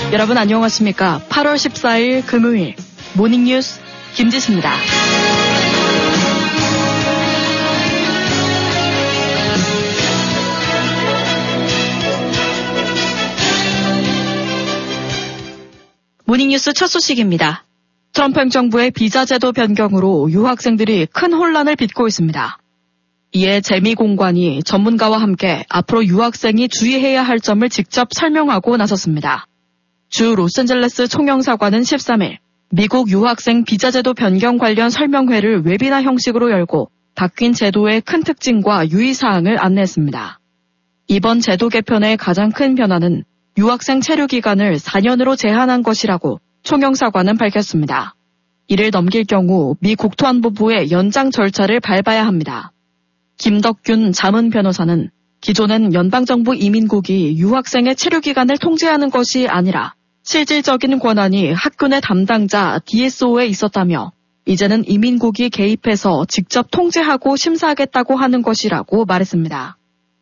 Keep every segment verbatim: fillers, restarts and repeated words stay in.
여러분 안녕하십니까? 팔월 십사일 금요일 모닝뉴스 김지수입니다. 모닝뉴스 첫 소식입니다. 트럼프 행정부의 비자 제도 변경으로 유학생들이 큰 혼란을 빚고 있습니다. 이에 재미공관이 전문가와 함께 앞으로 유학생이 주의해야 할 점을 직접 설명하고 나섰습니다. 주 로스앤젤레스 총영사관은 십삼일 미국 유학생 비자 제도 변경 관련 설명회를 웨비나 형식으로 열고 바뀐 제도의 큰 특징과 유의사항을 안내했습니다. 이번 제도 개편의 가장 큰 변화는 유학생 체류 기간을 사 년으로 제한한 것이라고 총영사관은 밝혔습니다. 이를 넘길 경우 미 국토안보부의 연장 절차를 밟아야 합니다. 김덕균 자문 변호사는 기존엔 연방정부 이민국이 유학생의 체류 기간을 통제하는 것이 아니라 실질적인 권한이 학교 내 담당자 디에스오에 있었다며 이제는 이민국이 개입해서 직접 통제하고 심사하겠다고 하는 것이라고 말했습니다.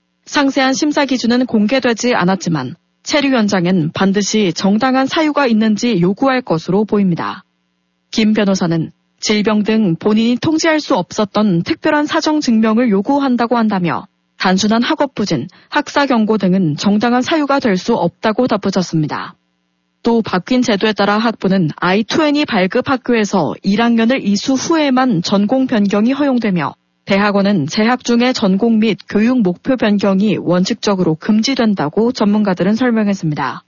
상세한 심사 기준은 공개되지 않았지만 체류 연장엔 반드시 정당한 사유가 있는지 요구할 것으로 보입니다. 김 변호사는 질병 등 본인이 통제할 수 없었던 특별한 사정 증명을 요구한다고 한다며 단순한 학업 부진, 학사 경고 등은 정당한 사유가 될 수 없다고 덧붙였습니다. 또 바뀐 제도에 따라 학부는 아이 이십 발급 학교에서 일 학년을 이수 후에만 전공 변경이 허용되며 대학원은 재학 중에 전공 및 교육 목표 변경이 원칙적으로 금지된다고 전문가들은 설명했습니다.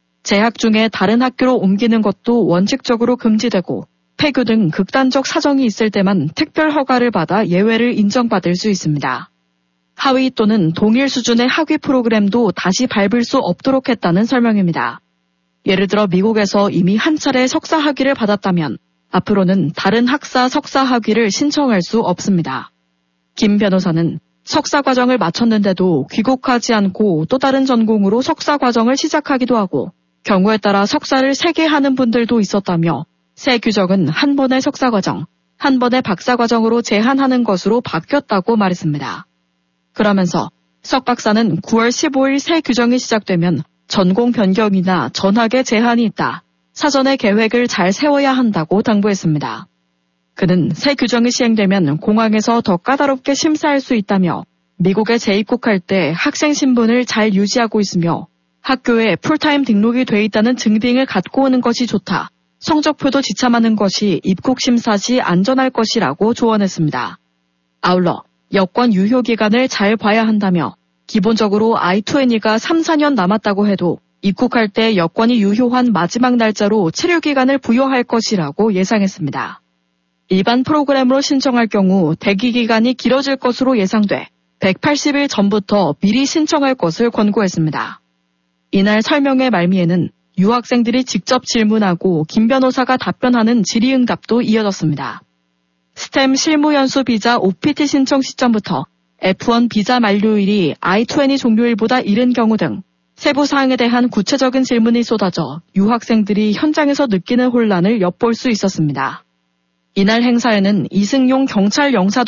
재학 중에 다른 학교로 옮기는 것도 원칙적으로 금지되고 폐교 등 극단적 사정이 있을 때만 특별 허가를 받아 예외를 인정받을 수 있습니다. 하위 또는 동일 수준의 학위 프로그램도 다시 밟을 수 없도록 했다는 설명입니다. 예를 들어 미국에서 이미 한 차례 석사 학위를 받았다면 앞으로는 다른 학사 석사 학위를 신청할 수 없습니다. 김 변호사는 석사 과정을 마쳤는데도 귀국하지 않고 또 다른 전공으로 석사 과정을 시작하기도 하고 경우에 따라 석사를 세 개 하는 분들도 있었다며 새 규정은 한 번의 석사 과정, 한 번의 박사 과정으로 제한하는 것으로 바뀌었다고 말했습니다. 그러면서 석 박사는 구월 십오일 새 규정이 시작되면 전공 변경이나 전학에 제한이 있다. 사전에 계획을 잘 세워야 한다고 당부했습니다. 그는 새 규정이 시행되면 공항에서 더 까다롭게 심사할 수 있다며 미국에 재입국할 때 학생 신분을 잘 유지하고 있으며 학교에 풀타임 등록이 돼 있다는 증빙을 갖고 오는 것이 좋다. 성적표도 지참하는 것이 입국 심사 시 안전할 것이라고 조언했습니다. 아울러 여권 유효 기간을 잘 봐야 한다며 기본적으로 아이 이십가 삼, 사 년 남았다고 해도 입국할 때 여권이 유효한 마지막 날짜로 체류 기간을 부여할 것이라고 예상했습니다. 일반 프로그램으로 신청할 경우 대기 기간이 길어질 것으로 예상돼 백팔십일 전부터 미리 신청할 것을 권고했습니다. 이날 설명회 말미에는 유학생들이 직접 질문하고 김 변호사가 답변하는 질의응답도 이어졌습니다. 스템 실무연수 비자 오피티 신청 시점부터 에프 원 비자 만료일이 아이 이십 종료일보다 이른 경우 등 세부 사항에 대한 구체적인 질문이 쏟아져 유학생들이 현장에서 느끼는 혼란을 엿볼 수 있었습니다. 이날 행사에는 이승용 경찰 영사도